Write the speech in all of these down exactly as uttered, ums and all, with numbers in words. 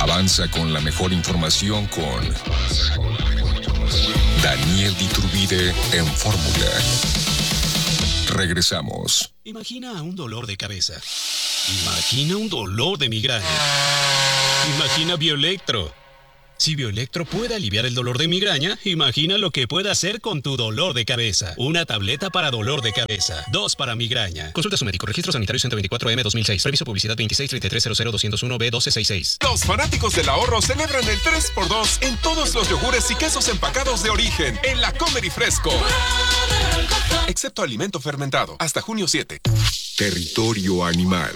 Avanza con la mejor información con Daniel Iturbide en Fórmula. Regresamos. Imagina un dolor de cabeza. Imagina un dolor de migraña. Imagina Bioelectro. Si Bioelectro puede aliviar el dolor de migraña, imagina lo que puede hacer con tu dolor de cabeza. Una tableta para dolor de cabeza. Dos para migraña. Consulta a su médico. Registro Sanitario ciento veinticuatro M dos mil seis. Previso publicidad veintiséis treinta y tres cero cero doscientos uno B doce sesenta y seis. Los fanáticos del ahorro celebran el tres por dos en todos los yogures y quesos empacados de origen en la Comer y Fresco. Excepto alimento fermentado. Hasta junio siete. Territorio animal.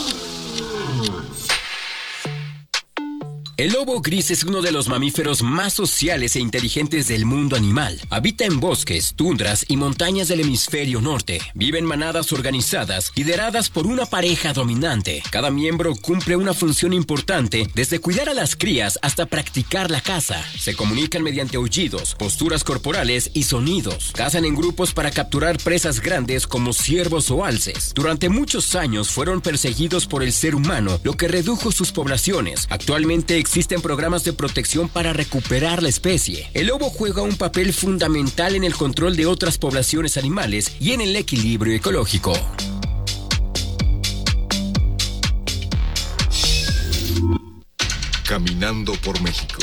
El lobo gris es uno de los mamíferos más sociales e inteligentes del mundo animal. Habita en bosques, tundras y montañas del hemisferio norte. Vive en manadas organizadas, lideradas por una pareja dominante. Cada miembro cumple una función importante, desde cuidar a las crías hasta practicar la caza. Se comunican mediante aullidos, posturas corporales y sonidos. Cazan en grupos para capturar presas grandes como ciervos o alces. Durante muchos años fueron perseguidos por el ser humano, lo que redujo sus poblaciones. Actualmente existen programas de protección para recuperar la especie. El lobo juega un papel fundamental en el control de otras poblaciones animales y en el equilibrio ecológico. Caminando por México.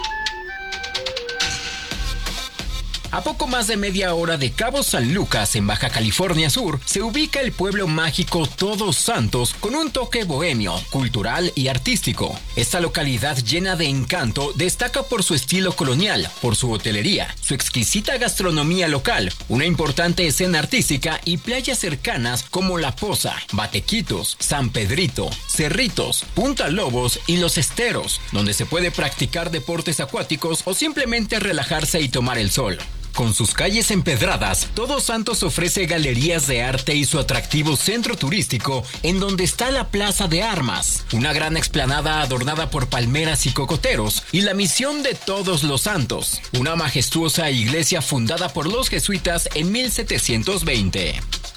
A poco más de media hora de Cabo San Lucas, en Baja California Sur, se ubica el pueblo mágico Todos Santos con un toque bohemio, cultural y artístico. Esta localidad llena de encanto destaca por su estilo colonial, por su hotelería, su exquisita gastronomía local, una importante escena artística y playas cercanas como La Poza, Batequitos, San Pedrito, Cerritos, Punta Lobos y Los Esteros, donde se puede practicar deportes acuáticos o simplemente relajarse y tomar el sol. Con sus calles empedradas, Todos Santos ofrece galerías de arte y su atractivo centro turístico, en donde está la Plaza de Armas, una gran explanada adornada por palmeras y cocoteros, y la Misión de Todos los Santos, una majestuosa iglesia fundada por los jesuitas en mil setecientos veinte.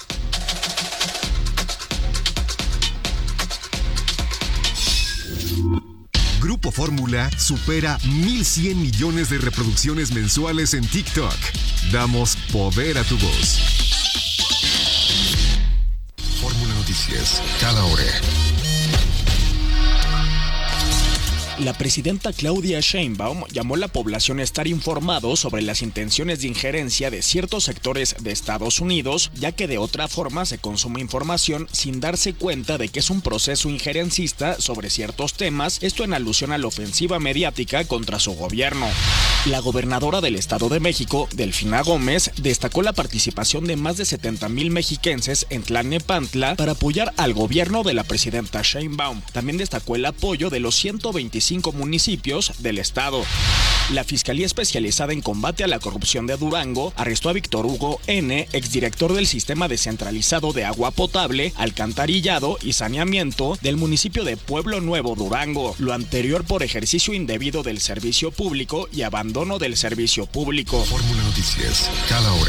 Grupo Fórmula supera mil cien millones de reproducciones mensuales en TikTok. Damos poder a tu voz. Fórmula Noticias, cada hora. La presidenta Claudia Sheinbaum llamó a la población a estar informados sobre las intenciones de injerencia de ciertos sectores de Estados Unidos, ya que de otra forma se consume información sin darse cuenta de que es un proceso injerencista sobre ciertos temas, esto en alusión a la ofensiva mediática contra su gobierno. La gobernadora del Estado de México, Delfina Gómez, destacó la participación de más de setenta mil mexiquenses en Tlalnepantla para apoyar al gobierno de la presidenta Sheinbaum. También destacó el apoyo de los ciento veinticinco municipios del estado. La Fiscalía Especializada en Combate a la Corrupción de Durango arrestó a Víctor Hugo N., exdirector del Sistema Descentralizado de Agua Potable, Alcantarillado y Saneamiento del municipio de Pueblo Nuevo, Durango. Lo anterior por ejercicio indebido del servicio público y abandono del servicio público. Fórmula Noticias, cada hora.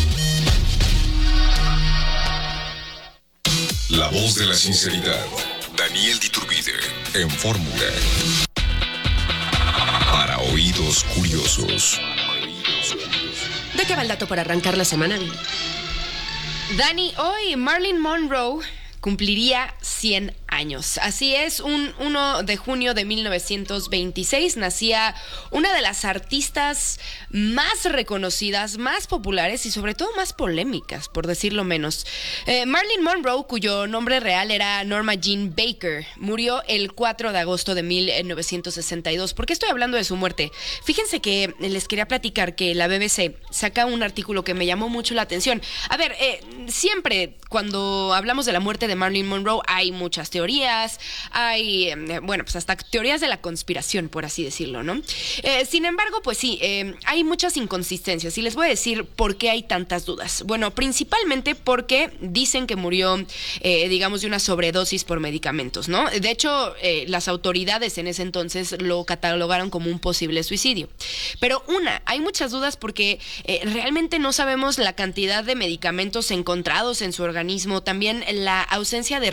La voz de la sinceridad. Daniel Iturbide en Fórmula. Para oídos curiosos. ¿De qué va el dato para arrancar la semana? Dani, hoy Marilyn Monroe cumpliría cien años. Así es, un primero de junio de mil novecientos veintiséis nacía una de las artistas más reconocidas, más populares y sobre todo más polémicas, por decirlo menos. Eh, Marilyn Monroe, cuyo nombre real era Norma Jean Baker, murió el cuatro de agosto de mil novecientos sesenta y dos. ¿Por qué estoy hablando de su muerte? Fíjense que les quería platicar que la B B C saca un artículo que me llamó mucho la atención. A ver, eh, siempre cuando hablamos de la muerte de Marilyn Monroe hay muchas teorías. teorías, hay, eh, bueno, pues hasta teorías de la conspiración, por así decirlo, ¿no? Eh, sin embargo, pues sí, eh, hay muchas inconsistencias y les voy a decir por qué hay tantas dudas. Bueno, principalmente porque dicen que murió, eh, digamos, de una sobredosis por medicamentos, ¿no? De hecho, eh, las autoridades en ese entonces lo catalogaron como un posible suicidio. Pero una, hay muchas dudas porque eh, realmente no sabemos la cantidad de medicamentos encontrados en su organismo, también la ausencia de residuos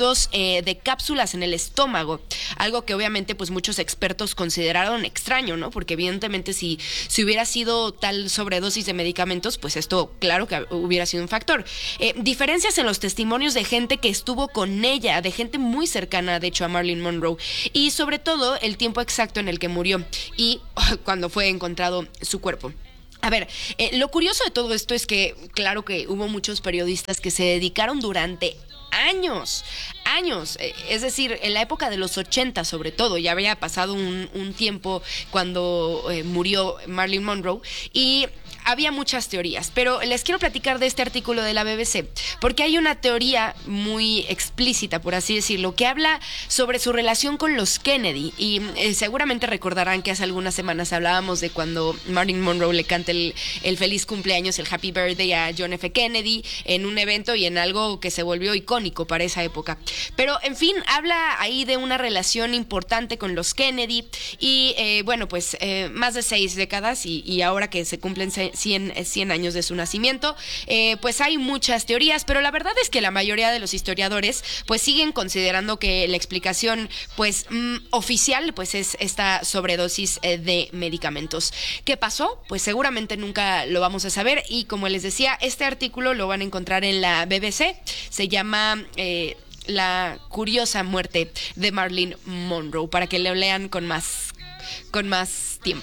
cientos eh, de cápsulas en el estómago, algo que obviamente pues muchos expertos consideraron extraño, ¿no? Porque evidentemente si, si hubiera sido tal sobredosis de medicamentos, pues esto claro que hubiera sido un factor. Eh, diferencias en los testimonios de gente que estuvo con ella, de gente muy cercana de hecho a Marilyn Monroe, y sobre todo el tiempo exacto en el que murió y cuando fue encontrado su cuerpo. A ver, eh, lo curioso de todo esto es que, claro que hubo muchos periodistas que se dedicaron durante años, años, eh, es decir, en la época de los ochenta sobre todo, ya había pasado un, un tiempo cuando eh, murió Marilyn Monroe y había muchas teorías, pero les quiero platicar de este artículo de la B B C, porque hay una teoría muy explícita, por así decirlo, que habla sobre su relación con los Kennedy, y eh, seguramente recordarán que hace algunas semanas hablábamos de cuando Marilyn Monroe le canta el, el feliz cumpleaños, el Happy Birthday a John F. Kennedy, en un evento y en algo que se volvió icónico para esa época. Pero, en fin, habla ahí de una relación importante con los Kennedy, y eh, bueno, pues eh, más de seis décadas, y, y ahora que se cumplen cien, cien años de su nacimiento, eh, pues hay muchas teorías, pero la verdad es que la mayoría de los historiadores pues siguen considerando que la explicación pues mm, oficial pues es esta sobredosis eh, de medicamentos. ¿Qué pasó? Pues seguramente nunca lo vamos a saber, y como les decía, este artículo lo van a encontrar en la B B C, se llama eh, La curiosa muerte de Marilyn Monroe, para que lo lean con más, con más tiempo.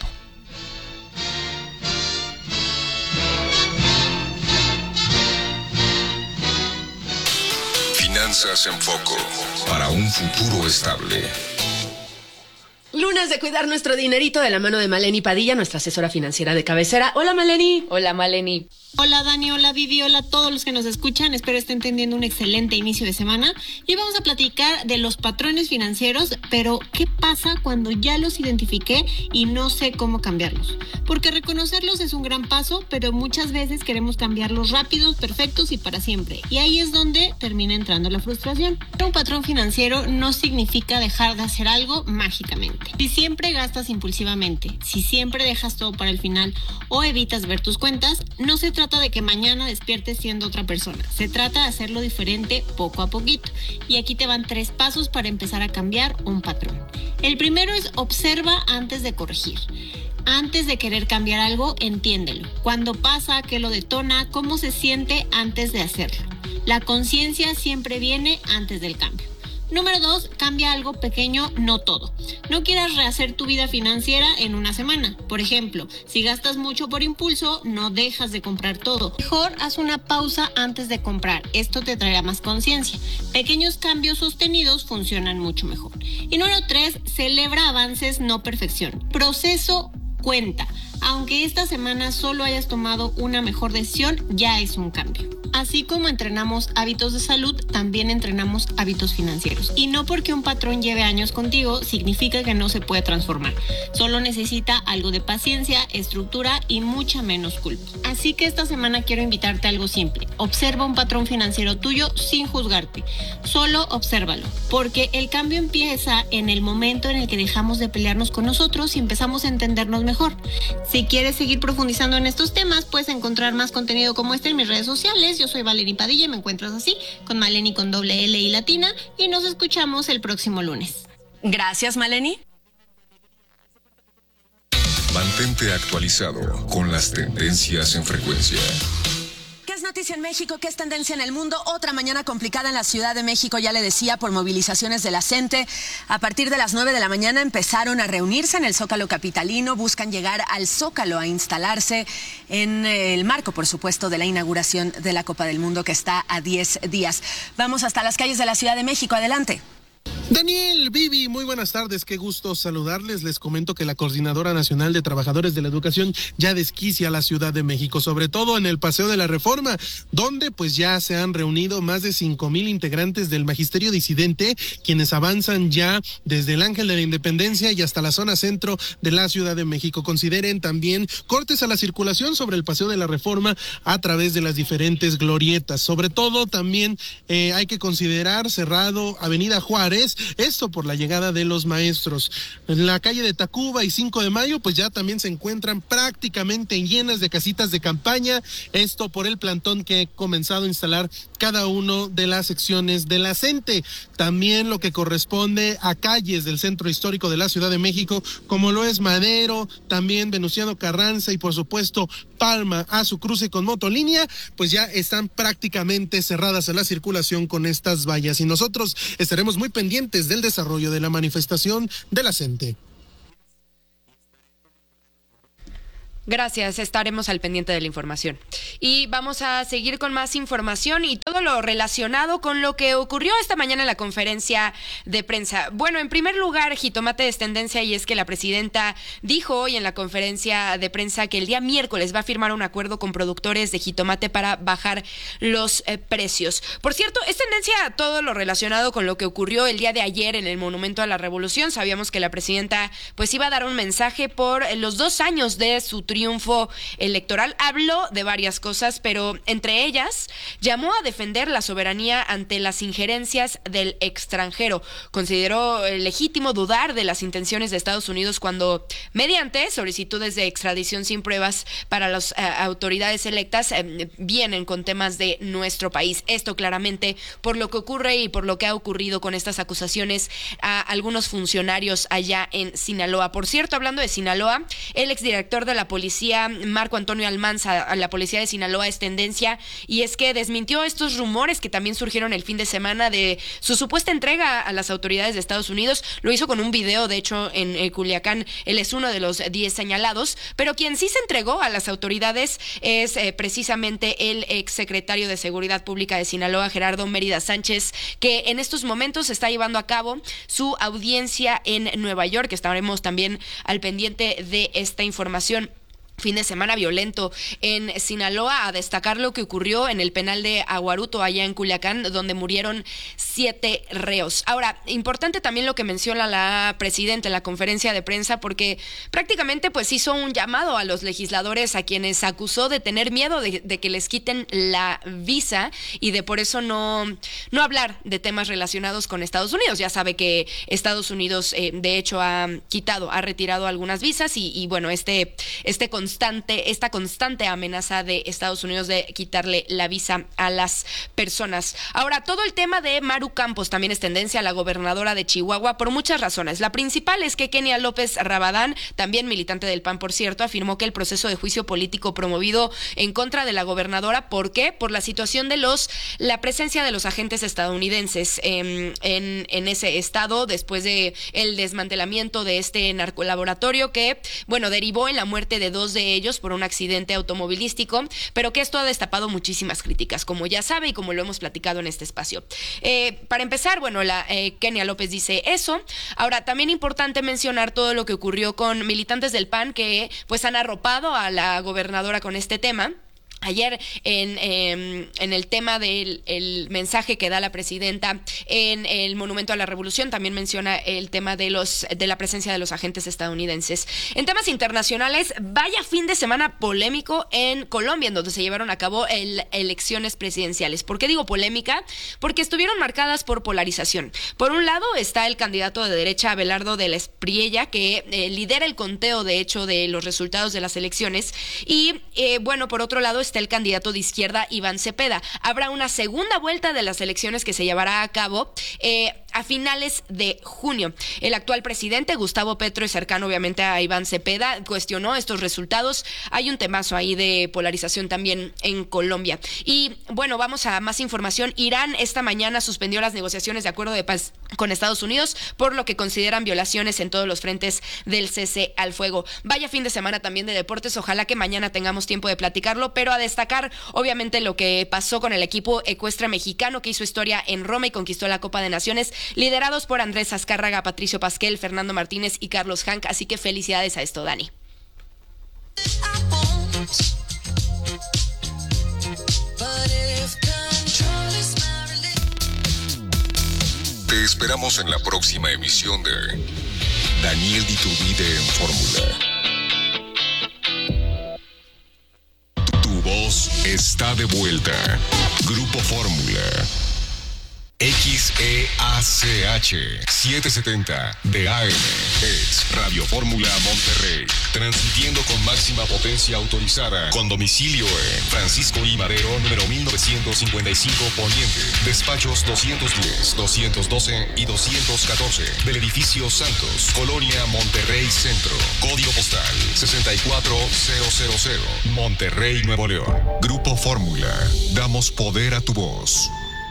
Finanzas en Foco, para un futuro estable. Lunes de cuidar nuestro dinerito, de la mano de Maleni Padilla, nuestra asesora financiera de cabecera. Hola, Maleni. Hola, Maleni. Hola, Dani. Hola, Vivi. Hola a todos los que nos escuchan. Espero estén teniendo un excelente inicio de semana. Y vamos a platicar de los patrones financieros, pero ¿qué pasa cuando ya los identifiqué y no sé cómo cambiarlos? Porque reconocerlos es un gran paso, pero muchas veces queremos cambiarlos rápidos, perfectos y para siempre. Y ahí es donde termina entrando la frustración. Un patrón financiero no significa dejar de hacer algo mágicamente. Si siempre gastas impulsivamente, si siempre dejas todo para el final o evitas ver tus cuentas, no se trata de que mañana despiertes siendo otra persona. Se trata de hacerlo diferente poco a poquito. Y aquí te van tres pasos para empezar a cambiar un patrón. El primero es observa antes de corregir. Antes de querer cambiar algo, entiéndelo. Cuando pasa, qué lo detona, cómo se siente antes de hacerlo. La conciencia siempre viene antes del cambio. Número dos, cambia algo pequeño, no todo. No quieras rehacer tu vida financiera en una semana. Por ejemplo, si gastas mucho por impulso, no dejas de comprar todo. Mejor haz una pausa antes de comprar. Esto te traerá más conciencia. Pequeños cambios sostenidos funcionan mucho mejor. Y número tres, celebra avances, no perfección. Proceso cuenta. Aunque esta semana solo hayas tomado una mejor decisión, ya es un cambio. Así como entrenamos hábitos de salud, también entrenamos hábitos financieros. Y no porque un patrón lleve años contigo, significa que no se puede transformar. Solo necesita algo de paciencia, estructura y mucha menos culpa. Así que esta semana quiero invitarte a algo simple. Observa un patrón financiero tuyo sin juzgarte. Solo obsérvalo. Porque el cambio empieza en el momento en el que dejamos de pelearnos con nosotros y empezamos a entendernos mejor. Si quieres seguir profundizando en estos temas, puedes encontrar más contenido como este en mis redes sociales. Yo soy Maleni Padilla y me encuentras así, con Maleni con doble L y latina, y nos escuchamos el próximo lunes. Gracias, Maleni. Mantente actualizado con las tendencias en frecuencia. ¿Qué es noticia en México? ¿Qué es tendencia en el mundo? Otra mañana complicada en la Ciudad de México, ya le decía, por movilizaciones de la CENTE. A partir de las nueve de la mañana empezaron a reunirse en el Zócalo capitalino, buscan llegar al Zócalo a instalarse en el marco, por supuesto, de la inauguración de la Copa del Mundo, que está a diez días. Vamos hasta las calles de la Ciudad de México. Adelante. Daniel, Vivi, muy buenas tardes, qué gusto saludarles. Les comento que la Coordinadora Nacional de Trabajadores de la Educación ya desquicia la Ciudad de México, sobre todo en el Paseo de la Reforma, donde pues ya se han reunido más de cinco mil integrantes del Magisterio Disidente, quienes avanzan ya desde el Ángel de la Independencia y hasta la zona centro de la Ciudad de México. Consideren también cortes a la circulación sobre el Paseo de la Reforma a través de las diferentes glorietas. Sobre todo también eh, hay que considerar cerrado Avenida Juárez, esto por la llegada jornada de los maestros. En la calle de Tacuba y cinco de mayo, pues ya también se encuentran prácticamente llenas de casitas de campaña, esto por el plantón que he comenzado a instalar cada uno de las secciones de la CENTE. También lo que corresponde a calles del centro histórico de la Ciudad de México, como lo es Madero, también Venustiano Carranza y por supuesto Palma a su cruce con Motolínea, pues ya están prácticamente cerradas a la circulación con estas vallas y nosotros estaremos muy pendientes del desarrollo de la manifestación de la CENTE. Gracias, estaremos al pendiente de la información. Y vamos a seguir con más información y todo lo relacionado con lo que ocurrió esta mañana en la conferencia de prensa. Bueno, en primer lugar, jitomate es tendencia y es que la presidenta dijo hoy en la conferencia de prensa que el día miércoles va a firmar un acuerdo con productores de jitomate para bajar los eh, precios. Por cierto, es tendencia todo lo relacionado con lo que ocurrió el día de ayer en el Monumento a la Revolución. Sabíamos que la presidenta pues iba a dar un mensaje por los dos años de su triunfo electoral. Habló de varias cosas, pero entre ellas llamó a defender la soberanía ante las injerencias del extranjero. Consideró legítimo dudar de las intenciones de Estados Unidos cuando, mediante solicitudes de extradición sin pruebas para las uh, autoridades electas, eh, vienen con temas de nuestro país. Esto claramente por lo que ocurre y por lo que ha ocurrido con estas acusaciones a algunos funcionarios allá en Sinaloa. Por cierto, hablando de Sinaloa, el exdirector de la policía Policía, Marco Antonio Almanza, a la policía de Sinaloa es tendencia y es que desmintió estos rumores que también surgieron el fin de semana de su supuesta entrega a las autoridades de Estados Unidos. Lo hizo con un video, de hecho, en eh, Culiacán. Él es uno de los diez señalados, pero quien sí se entregó a las autoridades es eh, precisamente el exsecretario de Seguridad Pública de Sinaloa, Gerardo Mérida Sánchez, que en estos momentos está llevando a cabo su audiencia en Nueva York. Estaremos también al pendiente de esta información. Fin de semana violento en Sinaloa, a destacar lo que ocurrió en el penal de Aguaruto, allá en Culiacán, donde murieron siete reos. Ahora, importante también lo que menciona la presidenta en la conferencia de prensa, porque prácticamente pues hizo un llamado a los legisladores a quienes acusó de tener miedo de, de que les quiten la visa y de por eso no, no hablar de temas relacionados con Estados Unidos. Ya sabe que Estados Unidos, eh, de hecho, ha quitado, ha retirado algunas visas y, y bueno, este, este concepto Constante, esta constante amenaza de Estados Unidos de quitarle la visa a las personas. Ahora, todo el tema de Maru Campos también es tendencia, la gobernadora de Chihuahua, por muchas razones. La principal es que Kenia López Rabadán, también militante del P A N, por cierto, afirmó que el proceso de juicio político promovido en contra de la gobernadora, ¿por qué? Por la situación de los, la presencia de los agentes estadounidenses en, en, en ese estado, después de el desmantelamiento de este narcolaboratorio que, bueno, derivó en la muerte de dos de ellos por un accidente automovilístico, pero que esto ha destapado muchísimas críticas, como ya sabe y como lo hemos platicado en este espacio. Eh, para empezar, bueno, la eh, Kenia López dice eso. Ahora, también importante mencionar todo lo que ocurrió con militantes del P A N que pues han arropado a la gobernadora con este tema. Ayer en, eh, en el tema del el mensaje que da la presidenta en el Monumento a la Revolución también menciona el tema de los de la presencia de los agentes estadounidenses. En temas internacionales, vaya fin de semana polémico en Colombia, en donde se llevaron a cabo el, elecciones presidenciales. ¿Por qué digo polémica? Porque estuvieron marcadas por polarización. Por un lado está el candidato de derecha Abelardo de la Espriella, que eh, lidera el conteo de hecho de los resultados de las elecciones y eh, bueno, por otro lado está el candidato de izquierda Iván Cepeda. Habrá una segunda vuelta de las elecciones que se llevará a cabo eh, a finales de junio. El actual presidente, Gustavo Petro, es cercano obviamente a Iván Cepeda, cuestionó estos resultados. Hay un temazo ahí de polarización también en Colombia. Y bueno, vamos a más información. Irán esta mañana suspendió las negociaciones de acuerdo de paz con Estados Unidos, por lo que consideran violaciones en todos los frentes del cese al fuego. Vaya fin de semana también de deportes. Ojalá que mañana tengamos tiempo de platicarlo, pero a destacar obviamente lo que pasó con el equipo ecuestre mexicano que hizo historia en Roma y conquistó la Copa de Naciones, liderados por Andrés Azcárraga, Patricio Pasquel, Fernando Martínez y Carlos Hank. Así que felicidades a esto, Dani. Te esperamos en la próxima emisión de Daniel Diturbide en Fórmula. Tu voz está de vuelta. Grupo Fórmula. X E A C H setecientos setenta de A M es Radio Fórmula Monterrey, transmitiendo con máxima potencia autorizada, con domicilio en Francisco I. Madero, número mil novecientos cincuenta y cinco Poniente, despachos doscientos diez, doscientos doce y doscientos catorce, del edificio Santos, Colonia Monterrey Centro, código postal sesenta y cuatro mil, Monterrey, Nuevo León. Grupo Fórmula, damos poder a tu voz.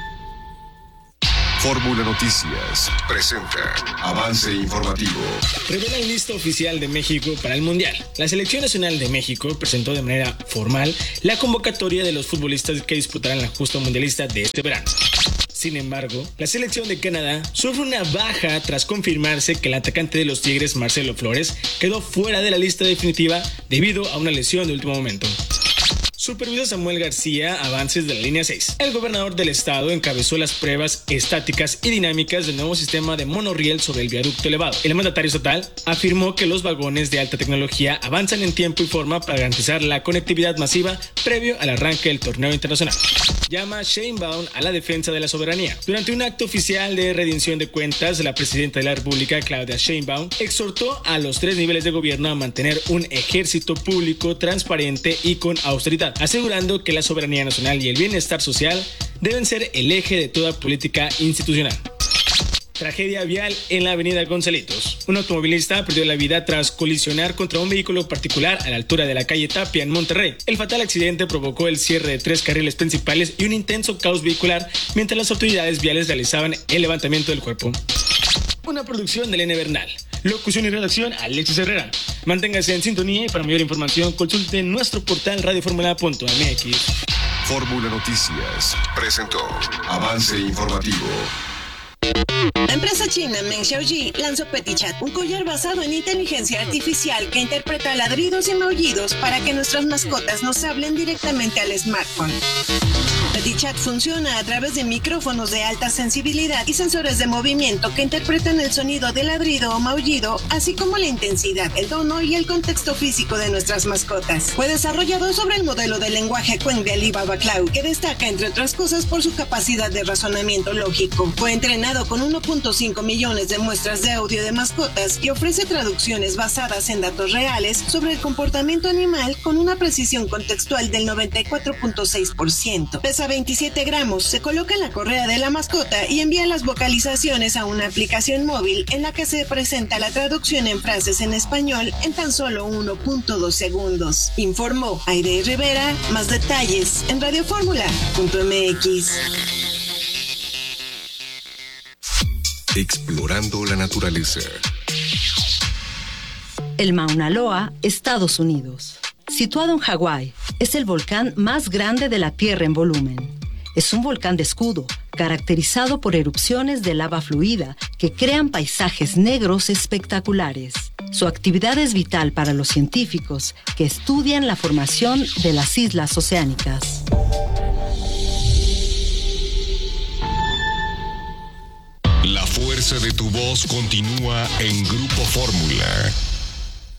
Fórmula Noticias presenta avance informativo. Revelan lista oficial de México para el Mundial. La Selección Nacional de México presentó de manera formal la convocatoria de los futbolistas que disputarán la justa mundialista de este verano. Sin embargo, la selección de Canadá sufre una baja tras confirmarse que el atacante de los Tigres, Marcelo Flores, quedó fuera de la lista definitiva debido a una lesión de último momento. Supervisó Samuel García avances de la línea seis. El gobernador del estado encabezó las pruebas estáticas y dinámicas del nuevo sistema de monorriel sobre el viaducto elevado. El mandatario estatal afirmó que los vagones de alta tecnología avanzan en tiempo y forma para garantizar la conectividad masiva previo al arranque del torneo internacional. Llama Sheinbaum a la defensa de la soberanía. Durante un acto oficial de rendición de cuentas, la presidenta de la República, Claudia Sheinbaum, exhortó a los tres niveles de gobierno a mantener un ejército público transparente y con austeridad, asegurando que la soberanía nacional y el bienestar social deben ser el eje de toda política institucional. Tragedia vial en la avenida Gonzalitos. Un automovilista perdió la vida tras colisionar contra un vehículo particular a la altura de la calle Tapia en Monterrey. El fatal accidente provocó el cierre de tres carriles principales y un intenso caos vehicular mientras las autoridades viales realizaban el levantamiento del cuerpo. Una producción de Elena Bernal. Locución y redacción, Alexis Herrera. Manténgase en sintonía y para mayor información consulte nuestro portal radioformula punto m x. Fórmula Noticias presentó avance informativo. La empresa china Meng Xiaoji lanzó PetiChat, un collar basado en inteligencia artificial que interpreta ladridos y maullidos para que nuestras mascotas nos hablen directamente al smartphone. PetiChat funciona a través de micrófonos de alta sensibilidad y sensores de movimiento que interpretan el sonido de ladrido o maullido, así como la intensidad, el tono y el contexto físico de nuestras mascotas. Fue desarrollado sobre el modelo de lenguaje Qwen de Alibaba Cloud, que destaca, entre otras cosas, por su capacidad de razonamiento lógico. Fue entrenado con uno punto cinco millones de muestras de audio de mascotas y ofrece traducciones basadas en datos reales sobre el comportamiento animal con una precisión contextual del noventa y cuatro punto seis por ciento. Pesa veintisiete gramos, se coloca en la correa de la mascota y envía las vocalizaciones a una aplicación móvil en la que se presenta la traducción en frases en español en tan solo uno punto dos segundos. Informó Aide Rivera. Más detalles en radioformula punto m x. Explorando la naturaleza. El Mauna Loa, Estados Unidos. Situado en Hawái, es el volcán más grande de la Tierra en volumen. Es un volcán de escudo, caracterizado por erupciones de lava fluida que crean paisajes negros espectaculares. Su actividad es vital para los científicos que estudian la formación de las islas oceánicas. La fuerza de tu voz continúa en Grupo Fórmula.